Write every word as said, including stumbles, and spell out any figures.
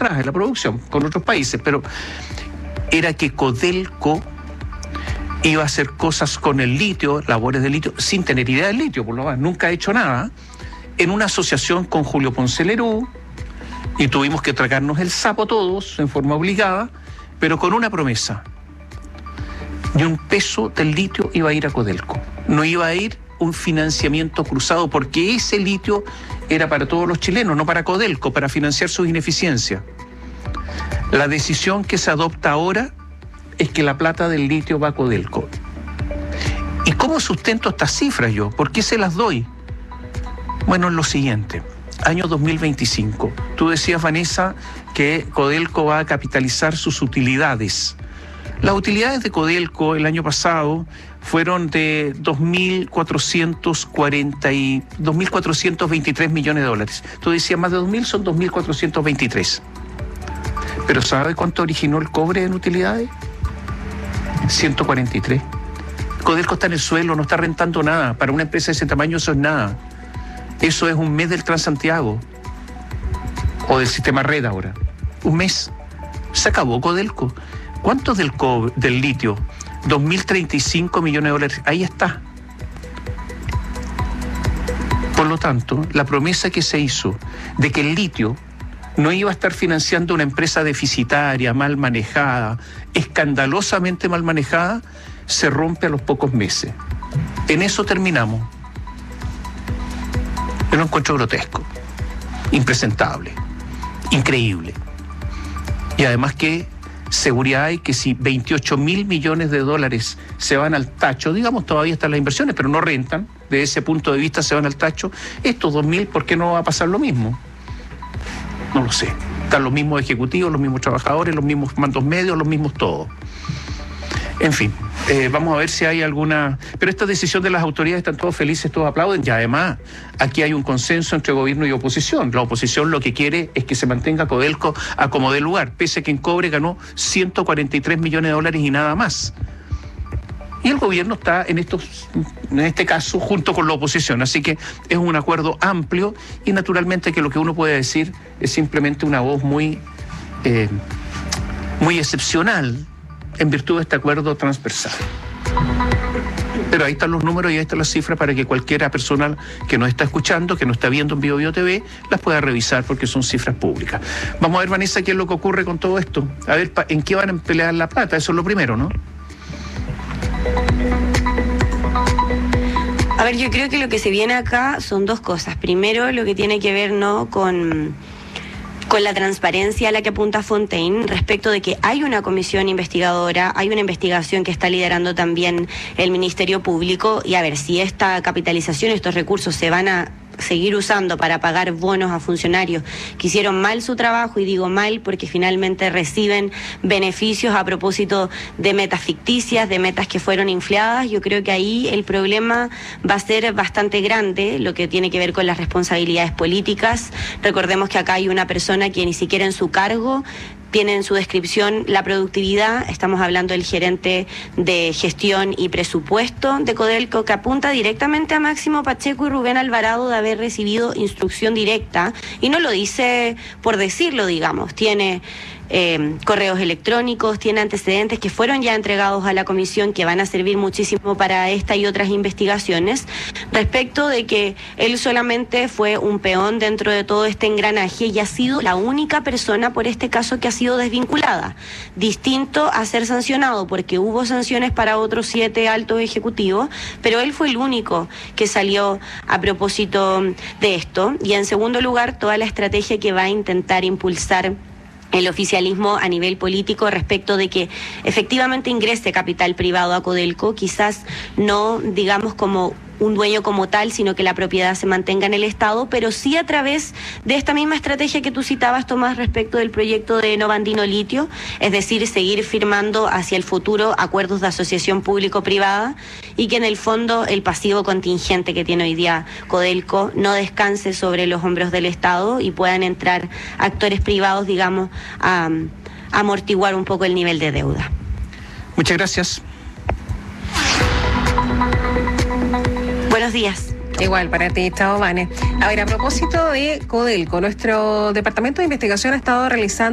atrás en la producción con otros países, pero era que Codelco iba a hacer cosas con el litio, labores de litio, sin tener idea del litio, por lo menos nunca ha hecho nada, en una asociación con Julio Ponce Lerú, y tuvimos que tragarnos el sapo todos en forma obligada, pero con una promesa: ni un peso del litio iba a ir a Codelco, no iba a ir un financiamiento cruzado, porque ese litio era para todos los chilenos, no para Codelco, para financiar sus ineficiencias. La decisión que se adopta ahora es que la plata del litio va a Codelco. ¿Y cómo sustento estas cifras yo? ¿Por qué se las doy? Bueno, es lo siguiente. Año dos mil veinticinco. Tú decías, Vanessa, que Codelco va a capitalizar sus utilidades. Las utilidades de Codelco el año pasado fueron de dos mil cuatrocientos cuarenta y dos mil cuatrocientos veintitrés millones de dólares. Tú decías más de dos mil, son dos mil cuatrocientos veintitrés. ¿Pero sabe cuánto originó el cobre en utilidades? ciento cuarenta y tres. Codelco está en el suelo, no está rentando nada. Para una empresa de ese tamaño eso es nada. Eso es un mes del Transantiago o del sistema Red ahora. Un mes. Se acabó Codelco. ¿Cuánto es del, cobre, del litio? dos mil treinta y cinco millones de dólares. Ahí está. Por lo tanto, la promesa que se hizo de que el litio no iba a estar financiando una empresa deficitaria, mal manejada, escandalosamente mal manejada, se rompe a los pocos meses. En eso terminamos. Yo lo encuentro grotesco, impresentable, increíble. Y además, que seguridad hay que si veintiocho mil millones de dólares se van al tacho, digamos, todavía están las inversiones, pero no rentan, de ese punto de vista se van al tacho, estos dos mil, ¿por qué no va a pasar lo mismo? No lo sé. Están los mismos ejecutivos, los mismos trabajadores, los mismos mandos medios, los mismos todos. En fin, eh, vamos a ver si hay alguna... Pero esta decisión de las autoridades, están todos felices, todos aplauden, y además aquí hay un consenso entre gobierno y oposición. La oposición lo que quiere es que se mantenga Codelco a como dé lugar, pese a que en cobre ganó ciento cuarenta y tres millones de dólares y nada más. Y el gobierno está en estos, en este caso, junto con la oposición. Así que es un acuerdo amplio, y naturalmente que lo que uno puede decir es simplemente una voz muy, eh, muy excepcional en virtud de este acuerdo transversal. Pero ahí están los números y ahí están las cifras para que cualquiera persona que nos está escuchando, que nos está viendo en Bio Bio T V, las pueda revisar, porque son cifras públicas. Vamos a ver, Vanessa, qué es lo que ocurre con todo esto. A ver, ¿en qué van a emplear la plata? Eso es lo primero, ¿no? A ver, yo creo que lo que se viene acá son dos cosas. Primero, lo que tiene que ver, ¿no?, con... con la transparencia a la que apunta Fontaine respecto de que hay una comisión investigadora, hay una investigación que está liderando también el Ministerio Público, y a ver si esta capitalización, estos recursos se van a seguir usando para pagar bonos a funcionarios que hicieron mal su trabajo, y digo mal porque finalmente reciben beneficios a propósito de metas ficticias, de metas que fueron infladas. Yo creo que ahí el problema va a ser bastante grande, lo que tiene que ver con las responsabilidades políticas. Recordemos que acá hay una persona que ni siquiera en su cargo tiene en su descripción la productividad. Estamos hablando del gerente de gestión y presupuesto de Codelco, que apunta directamente a Máximo Pacheco y Rubén Alvarado de haber recibido instrucción directa, y no lo dice por decirlo, digamos. Tiene eh, correos electrónicos, tiene antecedentes que fueron ya entregados a la comisión, que van a servir muchísimo para esta y otras investigaciones, respecto de que él solamente fue un peón dentro de todo este engranaje y ha sido la única persona por este caso que ha sido desvinculada. Distinto a ser sancionado, porque hubo sanciones para otros siete altos ejecutivos, pero él fue el único que salió a propósito de esto. Y en segundo lugar, toda la estrategia que va a intentar impulsar el oficialismo a nivel político respecto de que efectivamente ingrese capital privado a Codelco, quizás no, digamos, como un dueño como tal, sino que la propiedad se mantenga en el Estado, pero sí a través de esta misma estrategia que tú citabas, Tomás, respecto del proyecto de Novandino Litio, es decir, seguir firmando hacia el futuro acuerdos de asociación público-privada, y que en el fondo el pasivo contingente que tiene hoy día Codelco no descanse sobre los hombros del Estado y puedan entrar actores privados, digamos, a, a amortiguar un poco el nivel de deuda. Muchas gracias. Buenos días. Igual para ti, chao, Vane. A ver, a propósito de Codelco, nuestro departamento de investigación ha estado realizando